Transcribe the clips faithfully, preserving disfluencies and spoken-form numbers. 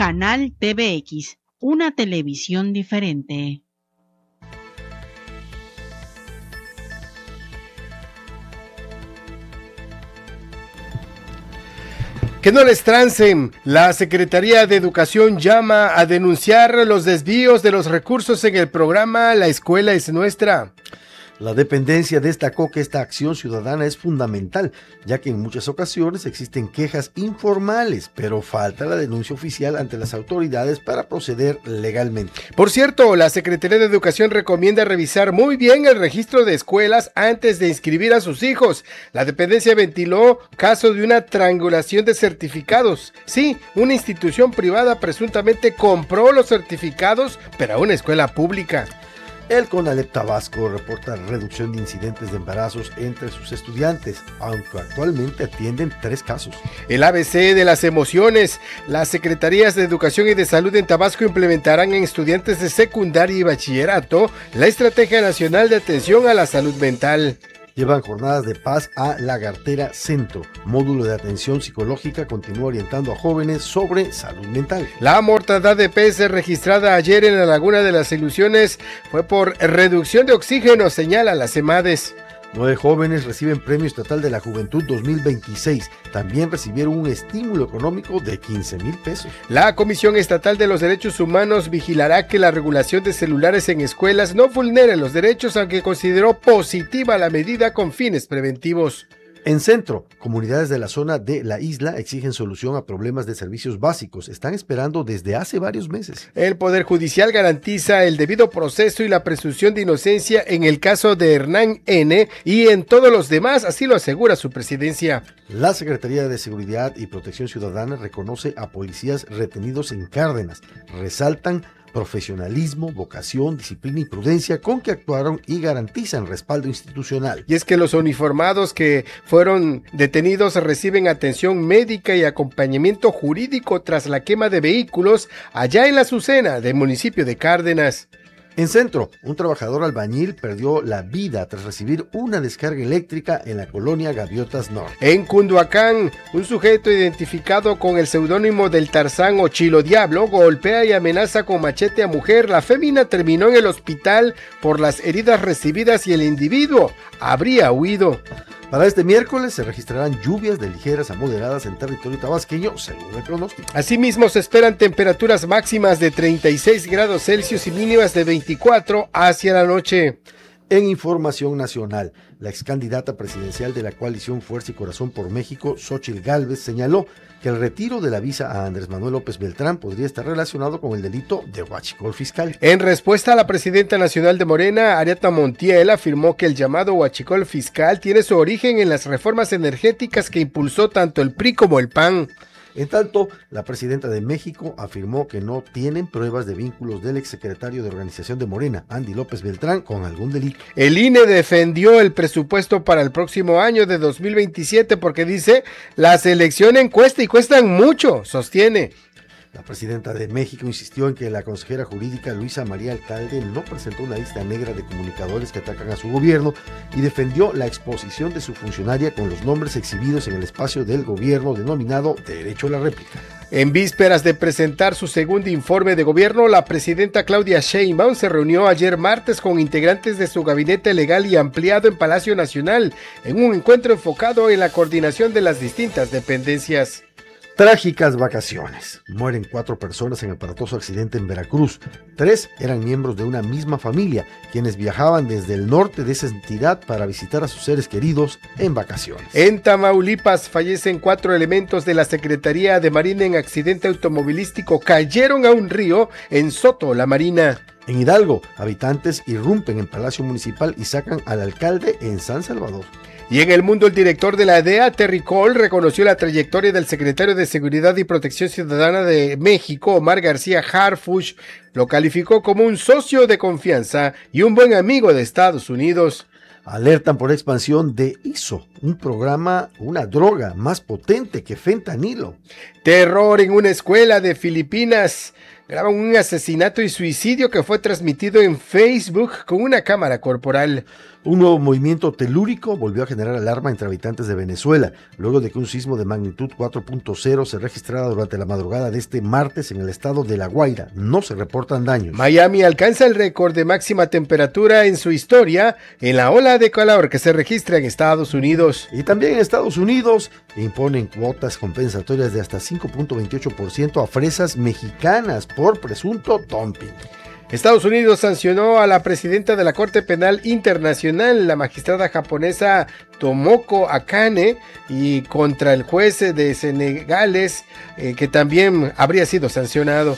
Canal T V X, una televisión diferente. Que no les trancen. La Secretaría de Educación llama a denunciar los desvíos de los recursos en el programa La Escuela es Nuestra. La dependencia destacó que esta acción ciudadana es fundamental, ya que en muchas ocasiones existen quejas informales, pero falta la denuncia oficial ante las autoridades para proceder legalmente. Por cierto, la Secretaría de Educación recomienda revisar muy bien el registro de escuelas antes de inscribir a sus hijos. La dependencia ventiló caso de una triangulación de certificados. Sí, una institución privada presuntamente compró los certificados, pero a una escuela pública. El CONALEP Tabasco reporta reducción de incidentes de embarazos entre sus estudiantes, aunque actualmente atienden tres casos. El A B C de las emociones. Las Secretarías de Educación y de Salud en Tabasco implementarán en estudiantes de secundaria y bachillerato la Estrategia Nacional de Atención a la Salud Mental. Llevan jornadas de paz a Lagartera Centro. Módulo de atención psicológica continúa orientando a jóvenes sobre salud mental. La mortandad de peces registrada ayer en la Laguna de las Ilusiones fue por reducción de oxígeno, señala la CEMADES. Nueve jóvenes reciben Premio Estatal de la Juventud dos mil veintiséis. También recibieron un estímulo económico de quince mil pesos. La Comisión Estatal de los Derechos Humanos vigilará que la regulación de celulares en escuelas no vulnere los derechos, aunque consideró positiva la medida con fines preventivos. En Centro, comunidades de la zona de la isla exigen solución a problemas de servicios básicos. Están esperando desde hace varios meses. El Poder Judicial garantiza el debido proceso y la presunción de inocencia en el caso de Hernán N. y en todos los demás, así lo asegura su presidencia. La Secretaría de Seguridad y Protección Ciudadana reconoce a policías retenidos en Cárdenas. Resaltan profesionalismo, vocación, disciplina y prudencia con que actuaron y garantizan respaldo institucional. Y es que los uniformados que fueron detenidos reciben atención médica y acompañamiento jurídico tras la quema de vehículos allá en la Azucena del municipio de Cárdenas. En Centro, un trabajador albañil perdió la vida tras recibir una descarga eléctrica en la colonia Gaviotas Norte. En Cunduacán, un sujeto identificado con el seudónimo del Tarzán o Chilo Diablo golpea y amenaza con machete a mujer. La fémina terminó en el hospital por las heridas recibidas y el individuo habría huido. Para este miércoles se registrarán lluvias de ligeras a moderadas en territorio tabasqueño, según el pronóstico. Asimismo, se esperan temperaturas máximas de treinta y seis grados Celsius y mínimas de veinticuatro hacia la noche. En información nacional, la ex candidata presidencial de la coalición Fuerza y Corazón por México, Xóchitl Gálvez, señaló que el retiro de la visa a Andrés Manuel López Beltrán podría estar relacionado con el delito de huachicol fiscal. En respuesta a la presidenta nacional de Morena, Ariadna Montiel, afirmó que el llamado huachicol fiscal tiene su origen en las reformas energéticas que impulsó tanto el P R I como el P A N. En tanto, la presidenta de México afirmó que no tienen pruebas de vínculos del exsecretario de Organización de Morena, Andy López Beltrán, con algún delito. El I N E defendió el presupuesto para el próximo año de dos mil veintisiete porque dice, la selección cuesta y cuestan mucho, sostiene. La presidenta de México insistió en que la consejera jurídica Luisa María Alcalde no presentó una lista negra de comunicadores que atacan a su gobierno y defendió la exposición de su funcionaria con los nombres exhibidos en el espacio del gobierno denominado Derecho a la Réplica. En vísperas de presentar su segundo informe de gobierno, la presidenta Claudia Sheinbaum se reunió ayer martes con integrantes de su gabinete legal y ampliado en Palacio Nacional en un encuentro enfocado en la coordinación de las distintas dependencias. Trágicas vacaciones. Mueren cuatro personas en aparatoso accidente en Veracruz. Tres eran miembros de una misma familia, quienes viajaban desde el norte de esa entidad para visitar a sus seres queridos en vacaciones. En Tamaulipas fallecen cuatro elementos de la Secretaría de Marina en accidente automovilístico. Cayeron a un río en Soto, La Marina. En Hidalgo, habitantes irrumpen en Palacio Municipal y sacan al alcalde en San Salvador. Y en el mundo, el director de la D E A, Terry Cole, reconoció la trayectoria del secretario de Seguridad y Protección Ciudadana de México, Omar García Harfuch. Lo calificó como un socio de confianza y un buen amigo de Estados Unidos. Alertan por expansión de I S O, un programa, una droga más potente que fentanilo. Terror en una escuela de Filipinas. Graban un asesinato y suicidio que fue transmitido en Facebook con una cámara corporal. Un nuevo movimiento telúrico volvió a generar alarma entre habitantes de Venezuela, luego de que un sismo de magnitud cuatro punto cero se registrara durante la madrugada de este martes en el estado de La Guaira. No se reportan daños. Miami alcanza el récord de máxima temperatura en su historia en la ola de calor que se registra en Estados Unidos. Y también en Estados Unidos imponen cuotas compensatorias de hasta cinco punto veintiocho por ciento a fresas mexicanas por presunto dumping. Estados Unidos sancionó a la presidenta de la Corte Penal Internacional, la magistrada japonesa Tomoko Akane, y contra el juez de Senegales, eh, que también habría sido sancionado.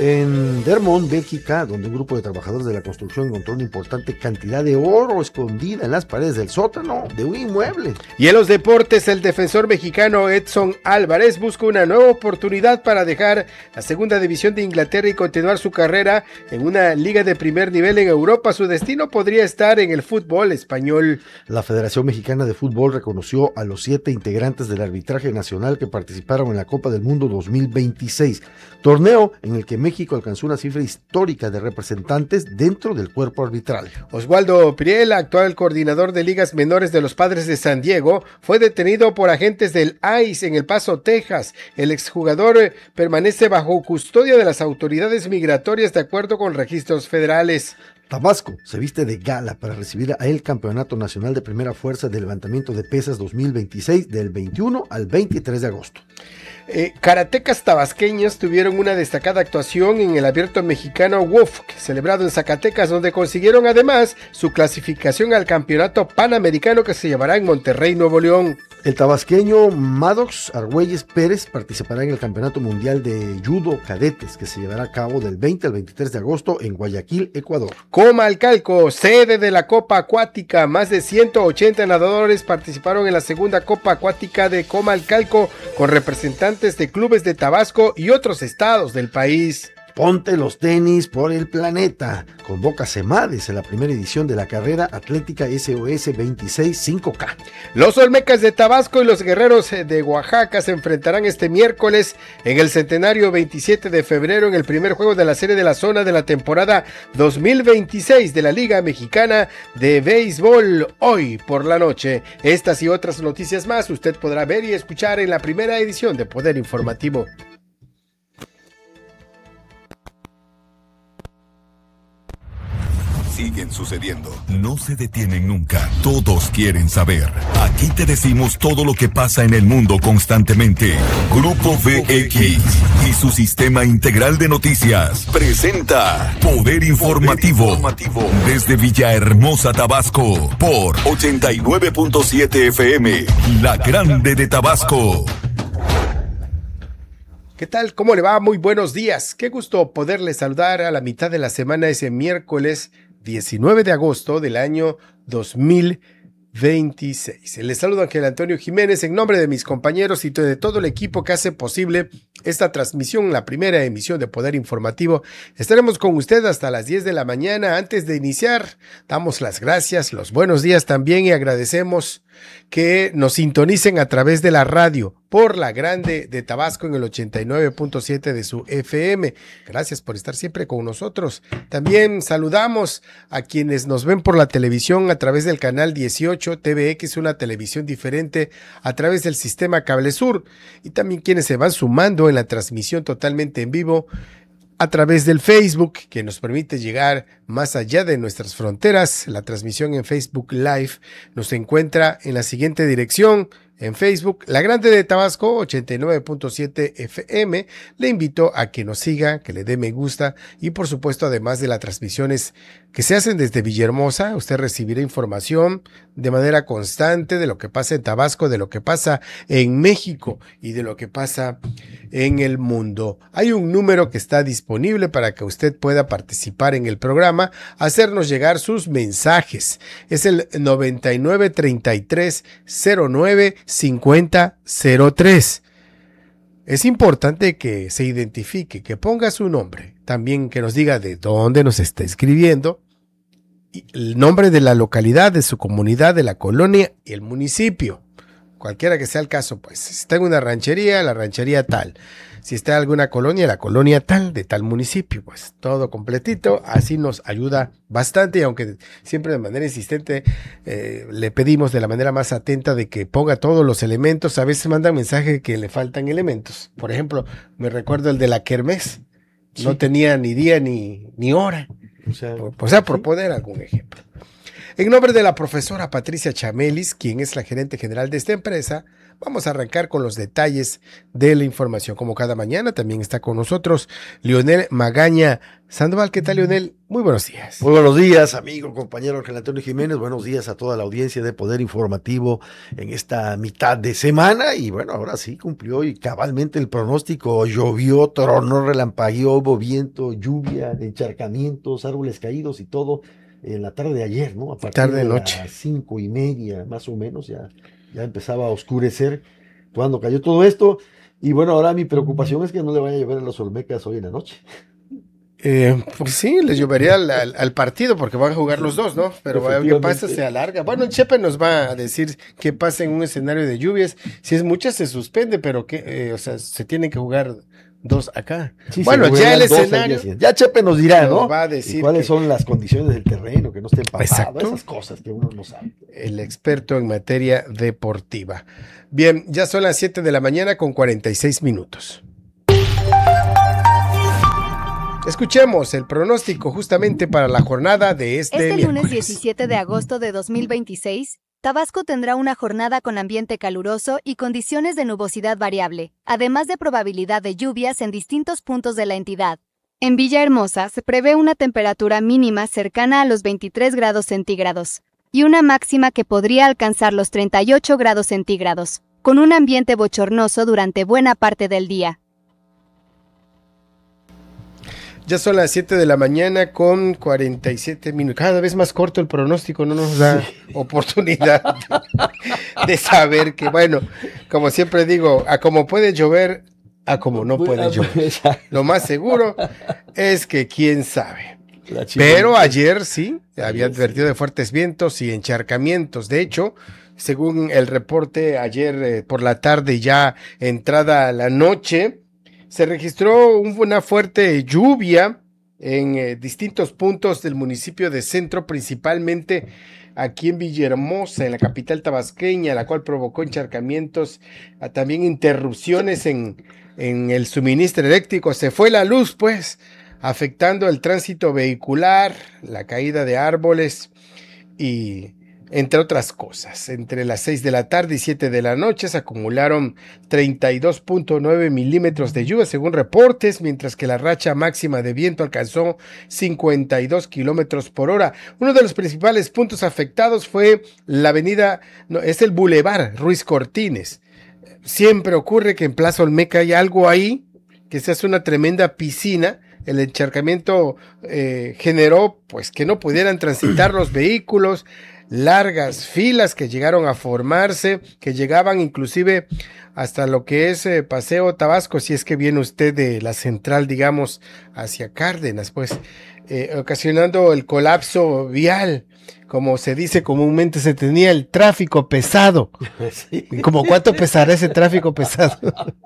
En Dermont, Bélgica, donde un grupo de trabajadores de la construcción encontró una importante cantidad de oro escondida en las paredes del sótano de un inmueble. Y en los deportes, el defensor mexicano Edson Álvarez busca una nueva oportunidad para dejar la segunda división de Inglaterra y continuar su carrera en una liga de primer nivel en Europa. Su destino podría estar en el fútbol español. La Federación Mexicana de Fútbol reconoció a los siete integrantes del arbitraje nacional que participaron en la Copa del Mundo dos mil veintiséis, torneo en el que México alcanzó una cifra histórica de representantes dentro del cuerpo arbitral. Oswaldo Priel, actual coordinador de ligas menores de los Padres de San Diego, fue detenido por agentes del I C E en El Paso, Texas. El exjugador permanece bajo custodia de las autoridades migratorias de acuerdo con registros federales. Tabasco se viste de gala para recibir a el Campeonato Nacional de Primera Fuerza de Levantamiento de Pesas dos mil veintiséis del veintiuno al veintitrés de agosto. Eh, karatecas tabasqueños tuvieron una destacada actuación en el Abierto Mexicano W O F, celebrado en Zacatecas, donde consiguieron además su clasificación al Campeonato Panamericano que se llevará en Monterrey, Nuevo León. El tabasqueño Maddox Argüelles Pérez participará en el Campeonato Mundial de Judo Cadetes, que se llevará a cabo del veinte al veintitrés de agosto en Guayaquil, Ecuador. Comalcalco, sede de la Copa Acuática. Más de ciento ochenta nadadores participaron en la segunda Copa Acuática de Comalcalco, con representantes de clubes de Tabasco y otros estados del país. Ponte los tenis por el planeta. Convoca CEMADES en la primera edición de la carrera atlética S O S veintiséis cinco K. Los Olmecas de Tabasco y los Guerreros de Oaxaca se enfrentarán este miércoles en el centenario veintisiete de febrero en el primer juego de la serie de la zona de la temporada dos mil veintiséis de la Liga Mexicana de Béisbol, hoy por la noche. Estas y otras noticias más usted podrá ver y escuchar en la primera edición de Poder Informativo. Siguen sucediendo, no se detienen nunca, todos quieren saber. Aquí te decimos todo lo que pasa en el mundo constantemente. Grupo V X y su sistema integral de noticias presenta Poder Informativo desde Villahermosa, Tabasco, por ochenta y nueve punto siete F M, La Grande de Tabasco. ¿Qué tal? ¿Cómo le va? Muy buenos días. Qué gusto poderle saludar a la mitad de la semana, ese miércoles diecinueve de agosto del año dos mil veintiséis. Les saludo a Ángel Antonio Jiménez en nombre de mis compañeros y de todo el equipo que hace posible esta transmisión, la primera emisión de Poder Informativo. Estaremos con usted hasta las diez de la mañana. Antes de iniciar, damos las gracias, los buenos días también y agradecemos que nos sintonicen a través de la radio por La Grande de Tabasco en el ochenta y nueve punto siete de su F M. Gracias por estar siempre con nosotros. También saludamos a quienes nos ven por la televisión a través del canal dieciocho T V X, una televisión diferente a través del sistema Cable Sur, y también quienes se van sumando en la transmisión totalmente en vivo a través del Facebook, que nos permite llegar más allá de nuestras fronteras. La transmisión en Facebook Live nos encuentra en la siguiente dirección: en Facebook, La Grande de Tabasco, ochenta y nueve punto siete F M. Le invito a que nos siga, que le dé me gusta y por supuesto, además de las transmisiones que se hacen desde Villahermosa, usted recibirá información de manera constante de lo que pasa en Tabasco, de lo que pasa en México y de lo que pasa en el mundo. Hay un número que está disponible para que usted pueda participar en el programa, hacernos llegar sus mensajes. Es el noventa y nueve treinta y tres cero nueve cincuenta cero tres. Es importante que se identifique, que ponga su nombre, también que nos diga de dónde nos está escribiendo, y el nombre de la localidad, de su comunidad, de la colonia y el municipio. cualquiera que sea el caso, pues si está en una ranchería, la ranchería tal. Si está en alguna colonia, la colonia tal, de tal municipio, pues todo completito, así nos ayuda bastante y aunque siempre de manera insistente eh, le pedimos de la manera más atenta de que ponga todos los elementos, a veces manda mensaje que le faltan elementos. Por ejemplo, me recuerdo el de la kermés, sí. No tenía ni día ni, ni hora, o sea, por, o sea, por poner algún ejemplo. En nombre de la profesora Patricia Chamelis, quien es la gerente general de esta empresa, vamos a arrancar con los detalles de la información. Como cada mañana también está con nosotros Leonel Magaña Sandoval. ¿Qué tal, Leonel? Muy buenos días. Muy buenos días, amigo, compañero Ángel Antonio Jiménez. Buenos días a toda la audiencia de Poder Informativo en esta mitad de semana. Y bueno, ahora sí cumplió y cabalmente el pronóstico. Llovió, tronó, relampagueó, hubo viento, lluvia, encharcamientos, árboles caídos y todo en la tarde de ayer, ¿no? A partir tarde de noche. las cinco y media, más o menos, ya, ya empezaba a oscurecer cuando cayó todo esto. Y bueno, ahora mi preocupación es que no le vaya a llover a los Olmecas hoy en la noche. Eh, pues sí, les llovería al, al, al partido porque van a jugar los dos, ¿no? Pero ¿qué pasa? Se alarga. Bueno, Chepe nos va a decir qué pasa en un escenario de lluvias. Si es mucha, se suspende, pero que, eh, o sea, se tienen que jugar dos acá. Sí, bueno, ya el escenario. Ya Chepe nos dirá, ¿no? Nos va a decir cuáles que... son las condiciones del terreno, que no esté empapado, exacto, esas cosas que uno no sabe. El experto en materia deportiva. Bien, ya son las siete de la mañana con cuarenta y seis minutos. Escuchemos el pronóstico justamente para la jornada de este, este miércoles. lunes diecisiete de agosto de dos mil veintiséis, Tabasco tendrá una jornada con ambiente caluroso y condiciones de nubosidad variable, además de probabilidad de lluvias en distintos puntos de la entidad. En Villahermosa se prevé una temperatura mínima cercana a los veintitrés grados centígrados y una máxima que podría alcanzar los treinta y ocho grados centígrados, con un ambiente bochornoso durante buena parte del día. Ya son las siete de la mañana con cuarenta y siete minutos. Cada vez más corto el pronóstico, no nos da sí. oportunidad de saber que, bueno, como siempre digo, a como puede llover, a como no puede llover. Lo más seguro es que quién sabe. Pero ayer sí, había advertido de fuertes vientos y encharcamientos. De hecho, según el reporte ayer eh, por la tarde, ya entrada la noche, se registró una fuerte lluvia en eh, distintos puntos del municipio de Centro, principalmente aquí en Villahermosa, en la capital tabasqueña, la cual provocó encharcamientos, a, también interrupciones en, en el suministro eléctrico. Se fue la luz, pues, afectando el tránsito vehicular, la caída de árboles y... entre otras cosas. Entre las seis de la tarde y siete de la noche se acumularon treinta y dos punto nueve milímetros de lluvia según reportes, mientras que la racha máxima de viento alcanzó cincuenta y dos kilómetros por hora. Uno de los principales puntos afectados fue la avenida, no, es el Boulevard Ruiz Cortines. Siempre ocurre que en Plaza Olmeca hay algo ahí, que se hace una tremenda piscina. El encharcamiento eh, generó pues que no pudieran transitar los vehículos, largas filas que llegaron a formarse, que llegaban inclusive hasta lo que es eh, Paseo Tabasco, si es que viene usted de la central, digamos, hacia Cárdenas, pues, eh, ocasionando el colapso vial, como se dice comúnmente, se tenía el tráfico pesado. Sí. ¿Cómo cuánto pesará ese tráfico pesado?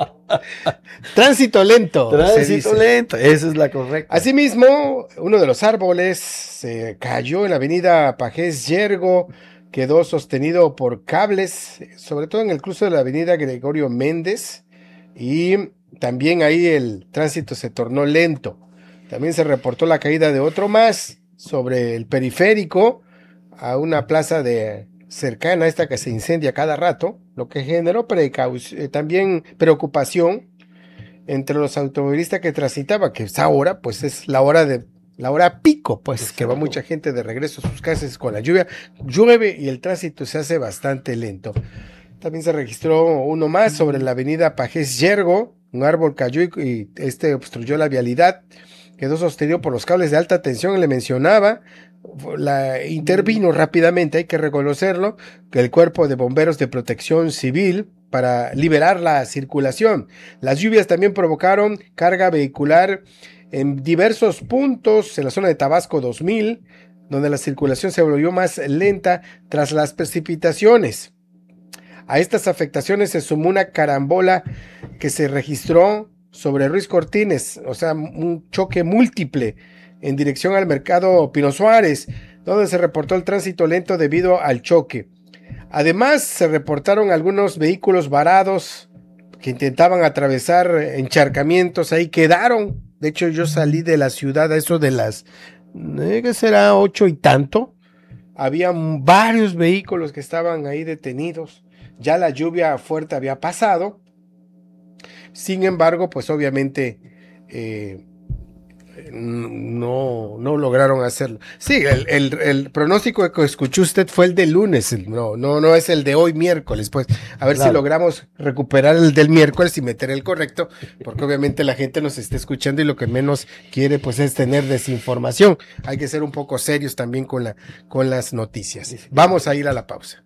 Tránsito lento. Tránsito lento, esa es la correcta. Asimismo, uno de los árboles se cayó en la avenida Pajés Yergo, quedó sostenido por cables, sobre todo en el cruce de la avenida Gregorio Méndez, y también ahí el tránsito se tornó lento. También se reportó la caída de otro más sobre el periférico, a una plaza de cercana a esta que se incendia cada rato, lo que generó precaución, eh, también preocupación entre los automovilistas que transitaban, que esa hora, pues es la hora de la hora pico, pues exacto, que va mucha gente de regreso a sus casas con la lluvia, llueve y el tránsito se hace bastante lento. También se registró uno más sobre la avenida Pajés Yergo, un árbol cayó y, y este obstruyó la vialidad, quedó sostenido por los cables de alta tensión, le mencionaba, la intervino rápidamente, hay que reconocerlo, que el Cuerpo de Bomberos de Protección Civil para liberar la circulación. Las lluvias también provocaron carga vehicular en diversos puntos en la zona de Tabasco dos mil, donde la circulación se volvió más lenta tras las precipitaciones. A estas afectaciones se sumó una carambola que se registró sobre Ruiz Cortines, o sea, un choque múltiple en dirección al mercado Pino Suárez, donde se reportó el tránsito lento debido al choque. Además, se reportaron algunos vehículos varados que intentaban atravesar encharcamientos, ahí quedaron. De hecho, yo salí de la ciudad a eso de las, ¿qué será? Ocho y tanto. Había varios vehículos que estaban ahí detenidos. Ya la lluvia fuerte había pasado. Sin embargo, pues obviamente eh, no, no lograron hacerlo. Sí, el, el, el pronóstico que escuchó usted fue el de lunes, no, no, no es el de hoy miércoles, pues a ver claro. si logramos recuperar el del miércoles y meter el correcto, porque obviamente la gente nos está escuchando y lo que menos quiere pues es tener desinformación. Hay que ser un poco serios también con, la, con las noticias. Vamos a ir a la pausa.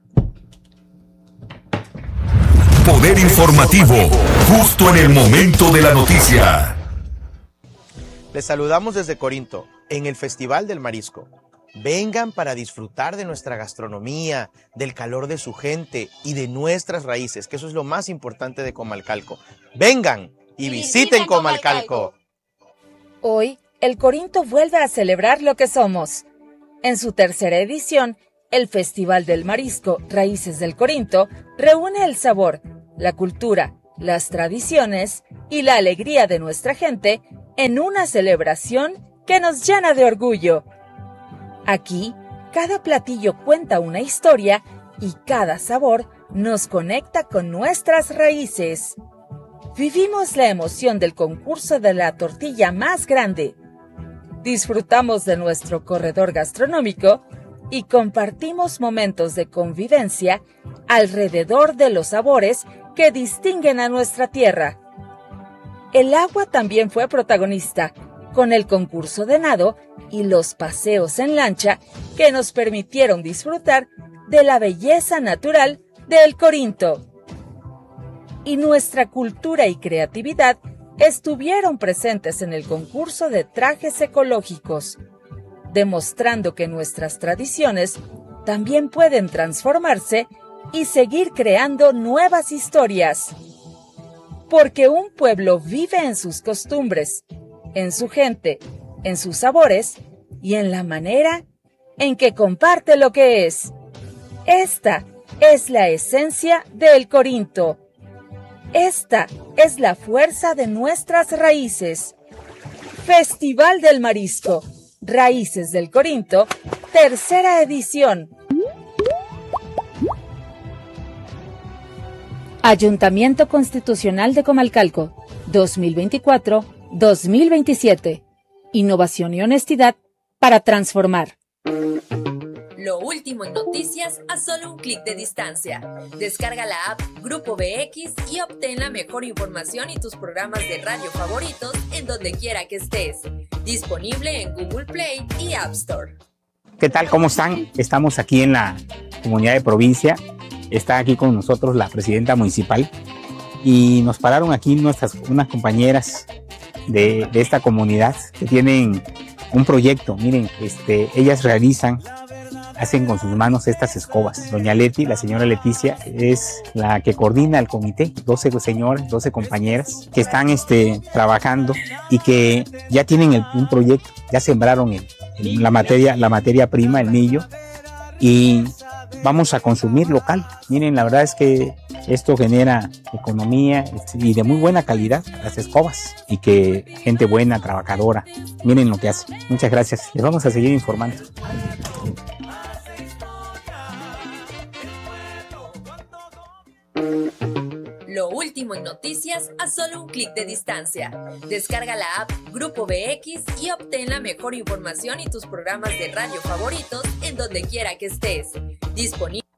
Poder informativo, justo en el momento de la noticia. Les saludamos desde Corinto, en el Festival del Marisco. Vengan para disfrutar de nuestra gastronomía, del calor de su gente y de nuestras raíces, que eso es lo más importante de Comalcalco. Vengan y, y visiten, visiten Comalcalco. Hoy, el Corinto vuelve a celebrar lo que somos. En su tercera edición, el Festival del Marisco, Raíces del Corinto, reúne el sabor, la cultura, las tradiciones y la alegría de nuestra gente en una celebración que nos llena de orgullo. Aquí, cada platillo cuenta una historia y cada sabor nos conecta con nuestras raíces. Vivimos la emoción del concurso de la tortilla más grande. Disfrutamos de nuestro corredor gastronómico y compartimos momentos de convivencia alrededor de los sabores que distinguen a nuestra tierra. El agua también fue protagonista, con el concurso de nado y los paseos en lancha que nos permitieron disfrutar de la belleza natural del Corinto. Y nuestra cultura y creatividad estuvieron presentes en el concurso de trajes ecológicos, demostrando que nuestras tradiciones también pueden transformarse y seguir creando nuevas historias. Porque un pueblo vive en sus costumbres, en su gente, en sus sabores y en la manera en que comparte lo que es. Esta es la esencia del Corinto. Esta es la fuerza de nuestras raíces. Festival del Marisco, Raíces del Corinto, tercera edición. Ayuntamiento Constitucional de Comalcalco, dos mil veinticuatro a dos mil veintisiete. Innovación y honestidad para transformar. Lo último en noticias a solo un clic de distancia. Descarga la app Grupo V X y obtén la mejor información y tus programas de radio favoritos en donde quiera que estés. Disponible en Google Play y App Store. ¿Qué tal? ¿Cómo están? Estamos aquí en la comunidad de provincia. Está aquí con nosotros la presidenta municipal y nos pararon aquí nuestras unas compañeras de, de esta comunidad que tienen un proyecto. Miren, este, ellas realizan, hacen con sus manos estas escobas. Doña Leti, la señora Leticia, es la que coordina el comité, doce señores, doce compañeras que están este, trabajando y que ya tienen el, un proyecto, ya sembraron el, el, la, materia, la materia prima, el millo, y vamos a consumir local. Miren, la verdad es que esto genera economía y de muy buena calidad, las escobas, y que gente buena, trabajadora, miren lo que hace. Muchas gracias. Les vamos a seguir informando. Lo último en noticias a solo un clic de distancia. Descarga la app Grupo V X y obtén la mejor información y tus programas de radio favoritos en donde quiera que estés. Disponible.